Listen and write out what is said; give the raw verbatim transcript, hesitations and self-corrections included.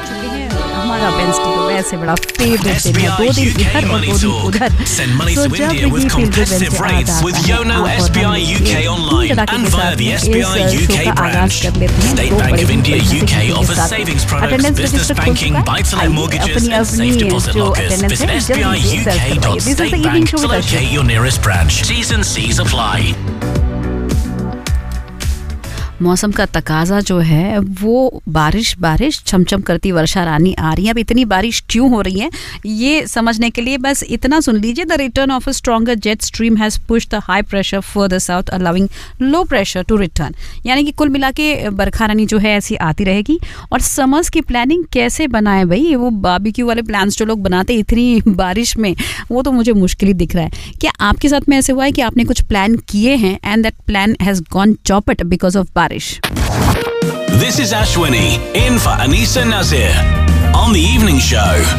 चुके हैं। हमारा वेडनेसडे तो वैसे बड़ा फेवरेट दिन है, दो दिन इधर और दो दिन उधर। तो जब भी फील गुड वेडनेसडे आता है, आप और हम तीन तड़ाके के साथ इस शो का आगाज कर लेते हैं। दो बड़े ही अटेंडेंस रजिस्टर खोल चुका है। अपनी अपनी जो अटेंडेंस है जल्दी से सर्च करवाइए। This is the evening show with Arshad. your nearest branch. T's and C's apply. मौसम का तकाजा जो है वो बारिश बारिश छमछम करती वर्षा रानी आ रही है। अब इतनी बारिश क्यों हो रही है ये समझने के लिए बस इतना सुन लीजिए। The return of a stronger jet stream has pushed the high pressure further south allowing low pressure to return. यानी कि कुल मिला के बरखा रानी जो है ऐसी आती रहेगी। और समर्स की प्लानिंग कैसे बनाए भाई, वो बारबेक्यू वाले प्लान्स जो लोग बनाते इतनी बारिश में, वो तो मुझे मुश्किल ही दिख रहा है। क्या आपके साथ में ऐसे हुआ है कि आपने कुछ प्लान किए हैं and that plan has gone चौपट बिकॉज ऑफ बारिश? This is Ashwini, in for Anisa Nazir on The Evening Show.